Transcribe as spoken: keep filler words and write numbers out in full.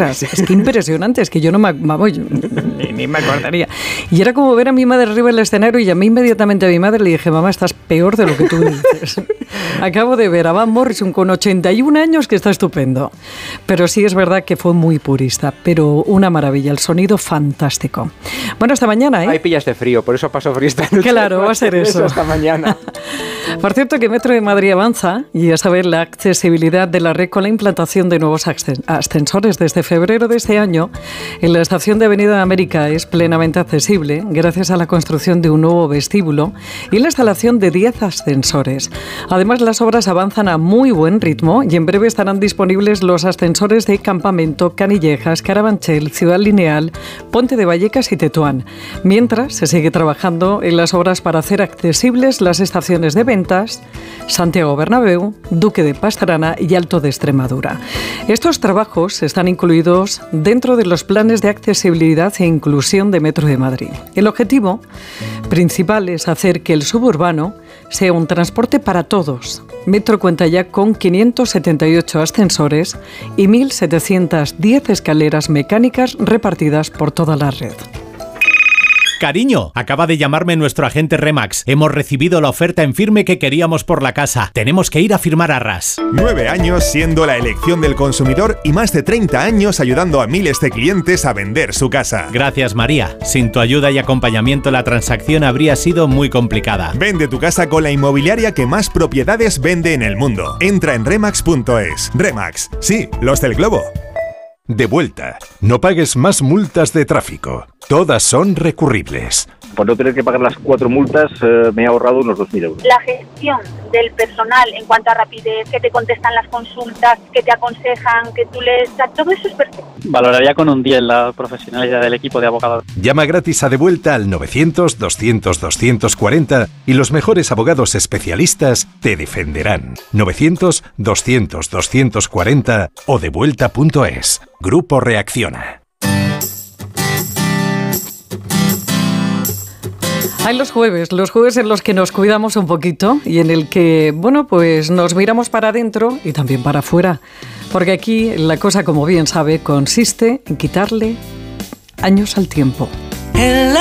Ostras, es que impresionante, es que yo no me, vamos, yo, ni, ni me acordaría. Y era como ver a mi madre arriba del escenario y llamé inmediatamente a mi madre y le dije, mamá, estás peor de lo que tú dices. Acabo de ver a Van Morrison con ochenta y un años que está estupendo. Pero sí es verdad que fue muy purista, pero una maravilla, el sonido fantástico. Bueno, hasta mañana, ¿eh? Ahí pillas de frío, por eso pasó frío esta noche. Claro, va a ser eso. Hasta mañana. Por cierto, que Metro de Madrid avanza y a saber la accesibilidad de la red con la implantación de nuevos ascensores desde febrero de este año. En la estación de Avenida de América es plenamente accesible gracias a la construcción de un nuevo vestíbulo y la instalación de diez ascensores. Además, las obras avanzan a muy buen ritmo y en breve estarán disponibles los ascensores de Campamento, Canillejas, Carabanchel, Ciudad Lineal, Ponte de Vallecas y Tetuán. Mientras, se sigue trabajando en las obras para hacer accesibles las estaciones de Ventas, Santiago Bernabéu, Duque de Pastrana y Alto de Extremadura. Estos trabajos están incluidos dentro de los planes de accesibilidad e inclusión de Metro de Madrid. El objetivo principal es hacer que el suburbano sea un transporte para todos. Metro cuenta ya con quinientos setenta y ocho ascensores y mil setecientas diez escaleras mecánicas repartidas por toda la red. Cariño, acaba de llamarme nuestro agente Remax. Hemos recibido la oferta en firme que queríamos por la casa. Tenemos que ir a firmar arras. Nueve años siendo la elección del consumidor y más de treinta años ayudando a miles de clientes a vender su casa. Gracias, María. Sin tu ayuda y acompañamiento la transacción habría sido muy complicada. Vende tu casa con la inmobiliaria que más propiedades vende en el mundo. Entra en remax punto es. Remax, sí, los del globo. De vuelta. No pagues más multas de tráfico. Todas son recurribles. Por no tener que pagar las cuatro multas, eh, me he ahorrado unos dos mil euros. La gestión del personal en cuanto a rapidez, que te contestan las consultas, que te aconsejan, que tú les... Todo eso es perfecto. Valoraría con un diez la profesionalidad del equipo de abogados. Llama gratis a De Vuelta al novecientos, doscientos, doscientos cuarenta y los mejores abogados especialistas te defenderán. novecientos, doscientos, doscientos cuarenta o devuelta punto es. Grupo Reacciona. Hay los jueves, los jueves en los que nos cuidamos un poquito y en el que, bueno, pues nos miramos para adentro y también para afuera. Porque aquí la cosa, como bien sabe, consiste en quitarle años al tiempo.